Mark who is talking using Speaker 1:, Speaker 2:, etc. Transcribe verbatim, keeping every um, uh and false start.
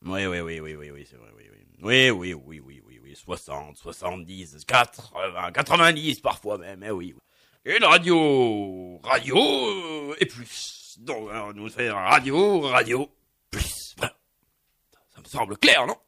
Speaker 1: Oui, oui, oui, oui, oui, oui, c'est vrai, oui, oui. Oui, oui, oui, oui, oui, oui, soixante, soixante-dix, quatre-vingts, quatre-vingt-dix parfois même, eh oui. Et une radio, radio euh, et plus. Donc, alors, nous faire radio, radio, plus. Voilà. Ça me semble clair, non?